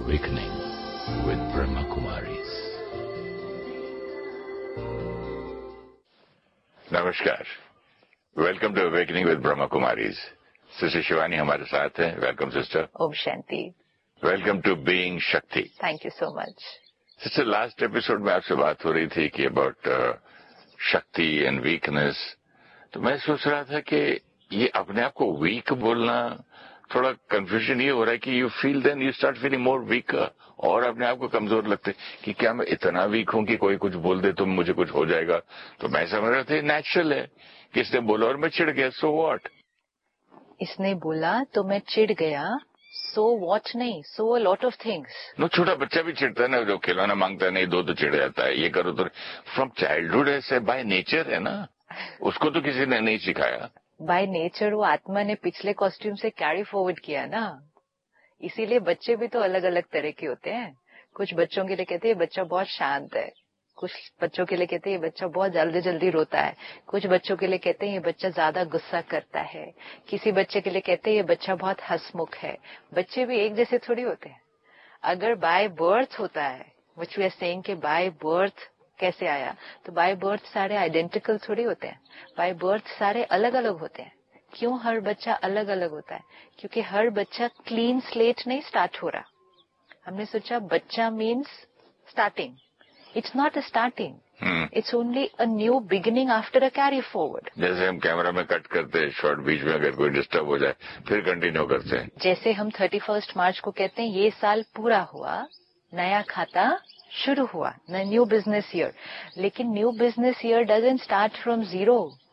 Awakening with Brahma Kumaris. नमस्कार, welcome to awakening with Brahma Kumaris. Sister Shivani हमारे साथ हैं। Welcome sister. Om Shanti. Welcome to being शक्ति। Thank you so much. Sister, last episode में आपसे बात हो रही थी कि अबाउट शक्ति एंड वीकनेस। तो मैं सोच रहा था कि ये अपने आप को वीक बोलना, थोड़ा कंफ्यूजन ये हो रहा है कि you feel then you start feeling more weaker, और अपने आप को कमजोर लगते कि क्या मैं इतना वीक हूं कि कोई कुछ बोल दे तो मुझे कुछ हो जाएगा। तो मैं समझ रहा था नेचुरल है, किसने बोला और मैं चिढ़ गया, सो व्हाट। इसने बोला तो मैं चिढ़ गया, सो व्हाट नहीं, सो a lot of things. No, छोटा बच्चा भी चिढ़ता है ना, जो खिलौना मांगता है नहीं दो तो चिढ़ जाता है, ये करो तो। फ्रॉम चाइल्डहुड ऐसे बाय नेचर है ना, उसको तो किसी ने नहीं सिखाया। बाय नेचर वो आत्मा ने पिछले कॉस्ट्यूम से कैरी फॉरवर्ड किया ना, इसीलिए बच्चे भी तो अलग अलग तरह के होते हैं। कुछ बच्चों के लिए कहते हैं ये बच्चा बहुत शांत है, कुछ बच्चों के लिए कहते हैं ये बच्चा बहुत जल्दी जल्दी रोता है, कुछ बच्चों के लिए कहते हैं ये बच्चा ज्यादा गुस्सा करता है, किसी बच्चे के लिए कहते हैं ये बच्चा बहुत हंसमुख है। बच्चे भी एक जैसे थोड़ी होते हैं। अगर बाय बर्थ होता है, व्हिच वी आर सेइंग कि बाय बर्थ कैसे आया, तो बाय बर्थ सारे आइडेंटिकल थोड़ी होते हैं। बाय बर्थ सारे अलग अलग होते हैं। क्यों हर बच्चा अलग अलग होता है? क्योंकि हर बच्चा क्लीन स्लेट नहीं स्टार्ट हो रहा। हमने सोचा बच्चा means starting. It's not a starting, it's only a new beginning after a carry forward. जैसे हम कैमरा में कट करते हैं शॉर्ट, बीच में अगर कोई डिस्टर्ब हो जाए फिर कंटिन्यू करते हैं। जैसे हम 31 मार्च को कहते हैं ये साल पूरा हुआ, नया खाता शुरू हुआ, न्यू बिजनेस ईयर। लेकिन new business year doesn't start from zero,